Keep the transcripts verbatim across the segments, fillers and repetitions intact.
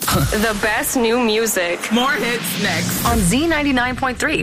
The best new music. More hits next. On Z ninety-nine point three.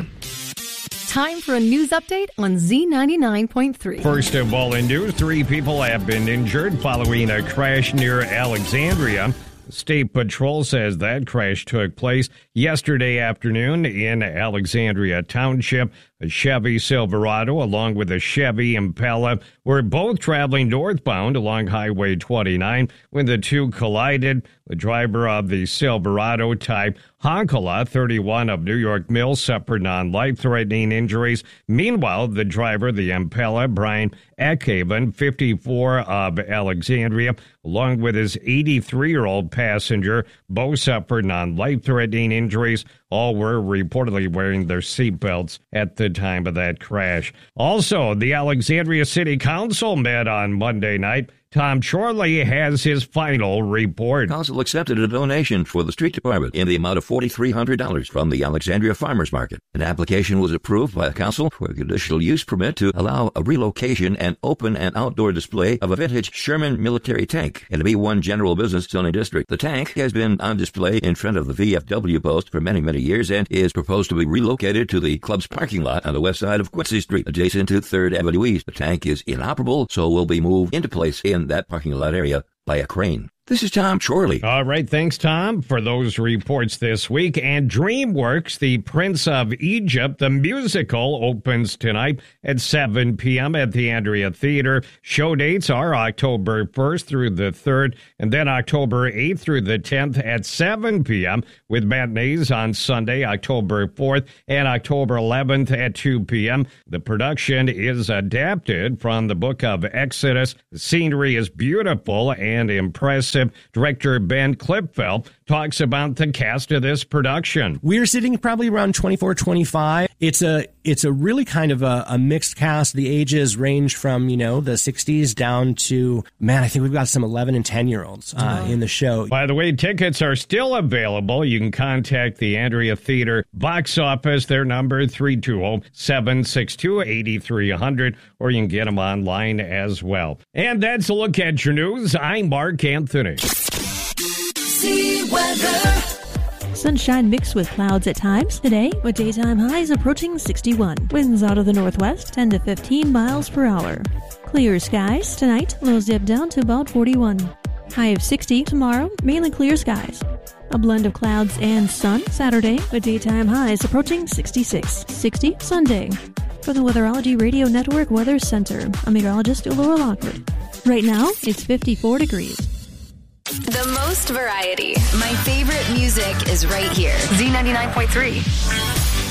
Time for a news update on Z ninety-nine point three. First of all, in news, three people have been injured following a crash near Alexandria. State Patrol says that crash took place yesterday afternoon in Alexandria Township. A Chevy Silverado along with a Chevy Impala were both traveling northbound along Highway twenty-nine when the two collided. The driver of the Silverado type Honkala, thirty-one, of New York Mills, suffered non-life-threatening injuries. Meanwhile, the driver, the Impala, Brian Eckhaven, fifty-four, of Alexandria, along with his eighty-three-year-old passenger, both suffered non-life-threatening injuries. All were reportedly wearing their seatbelts at the time of that crash. Also, the Alexandria City Council met on Monday night. Tom Chorley has his final report. Council accepted a donation for the street department in the amount of four thousand three hundred dollars from the Alexandria Farmers Market. An application was approved by the council for a conditional use permit to allow a relocation and open and outdoor display of a vintage Sherman military tank in the B one General Business Zoning District. The tank has been on display in front of the V F W post for many, many years and is proposed to be relocated to the club's parking lot on the west side of Quincy Street, adjacent to third Avenue East. The tank is inoperable, so will be moved into place in that parking lot area by a crane. This is Tom Chorley. All right, thanks, Tom, for those reports this week. And DreamWorks, The Prince of Egypt, the musical, opens tonight at seven p.m. at the Andrea Theater. Show dates are October first through the third, and then October eighth through the tenth at seven p.m., with matinees on Sunday, October fourth, and October eleventh at two p.m. The production is adapted from the book of Exodus. The scenery is beautiful and impressive. Director Ben Klipfeld talks about the cast of this production. We're sitting probably around twenty-four, twenty-five. It's a it's a really kind of a, a mixed cast. The ages range from, you know, the sixties down to, man, I think we've got some eleven and ten-year-olds uh, oh. in the show. By the way, tickets are still available. You can contact the Andrea Theater box office. Their number, three two zero, seven six two, eight three zero zero, or you can get them online as well. And that's a look at your news. I'm Mark Anthony. See weather. Sunshine mixed with clouds at times today, with daytime highs approaching sixty-one. Winds out of the northwest, ten to fifteen miles per hour. Clear skies tonight, lows dip down to about forty-one. High of sixty tomorrow, mainly clear skies. A blend of clouds and sun Saturday, with daytime highs approaching sixty-six. sixty Sunday. For the Weatherology Radio Network Weather Center, I'm meteorologist Laura Lockwood. Right now, it's fifty-four degrees. The most variety. My favorite music is right here. Z ninety-nine point three.